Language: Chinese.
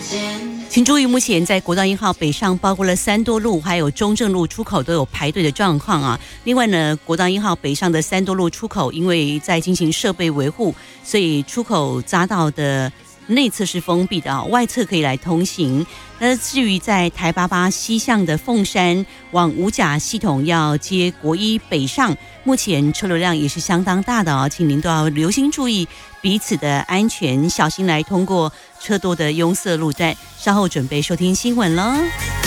请注意，目前在国道1号北上，包括了三多路还有中正路出口都有排队的状况啊。另外呢，国道1号北上的三多路出口，因为在进行设备维护，所以出口匝道的内侧是封闭的啊，外侧可以来通行。那至于在台88西向的凤山往五甲系统要接国一北上，目前车流量也是相当大的哦，请您都要留心注意彼此的安全，小心来通过车多的拥塞路段。稍后准备收听新闻了。